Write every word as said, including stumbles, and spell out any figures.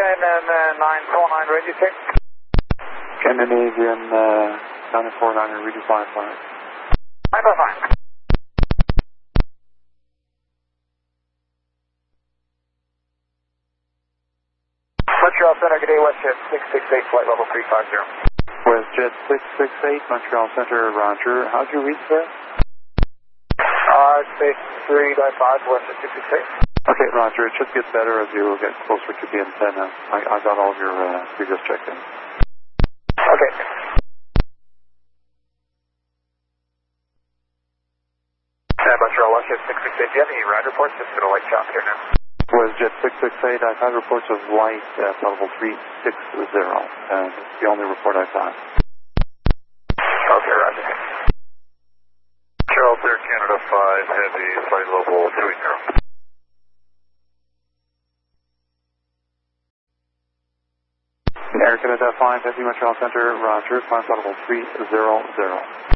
and then uh, nine four nine ready, sir. Scandinavian uh, nine four nine, ready five five. nine four five. Montreal Center, good day, WestJet six six eight, flight level three five zero. WestJet six six eight, Montreal Center, roger. How'd you read, sir? Uh, space three by five, WestJet six six eight. Okay, roger. It should get better as you get closer to the antenna. I, I got all your uh, previous check-in. Okay. Uh, Montreal WestJet six six eight, do you have any ride reports? Just got a light chop here now. WestJet six six eight, I've had reports of light at level three six zero. Uh, it's the only report I've had. Okay, roger. Charles Air Canada five, heavy, flight level three zero. Air Canada five, heavy, Montreal Center, roger, flight level three zero zero.